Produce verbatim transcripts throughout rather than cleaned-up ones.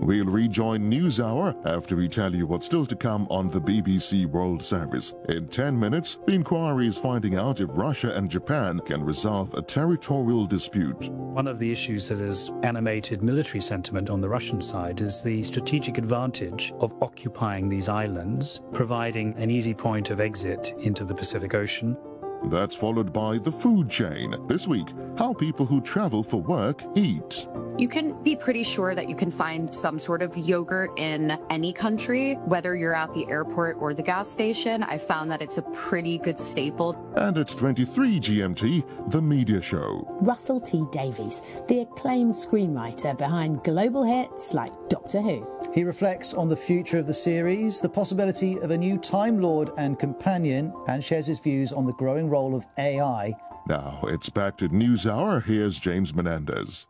We'll rejoin NewsHour after we tell you what's still to come on the B B C World Service. In ten minutes, the inquiry is finding out if Russia and Japan can resolve a territorial dispute. One of the issues that has animated military sentiment on the Russian side is the strategic advantage of occupying these islands, providing an easy point of exit into the Pacific Ocean. That's followed by the food chain. This week, how people who travel for work eat. You can be pretty sure that you can find some sort of yogurt in any country, whether you're at the airport or the gas station. I found that it's a pretty good staple. And it's twenty-three G M T, The Media Show. Russell T Davies, the acclaimed screenwriter behind global hits like Doctor Who. He reflects on the future of the series, the possibility of a new Time Lord and companion, and shares his views on the growing role of A I. Now, it's back to NewsHour. Here's James Menendez.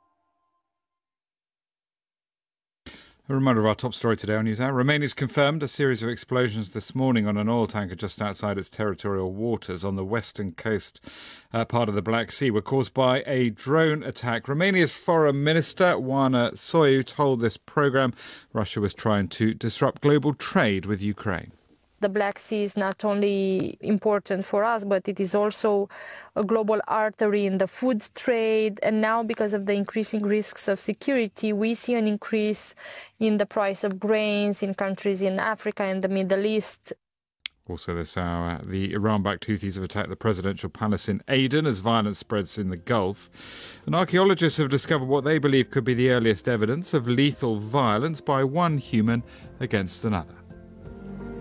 A reminder of our top story today on NewsHour. Romania's confirmed a series of explosions this morning on an oil tanker just outside its territorial waters on the western coast uh, part of the Black Sea were caused by a drone attack. Romania's Foreign Minister, Oana Soiu, told this programme Russia was trying to disrupt global trade with Ukraine. The Black Sea is not only important for us, but it is also a global artery in the food trade. And now, because of the increasing risks of security, we see an increase in the price of grains in countries in Africa and the Middle East. Also this hour, the Iran-backed Houthis have attacked the presidential palace in Aden as violence spreads in the Gulf. And archaeologists have discovered what they believe could be the earliest evidence of lethal violence by one human against another.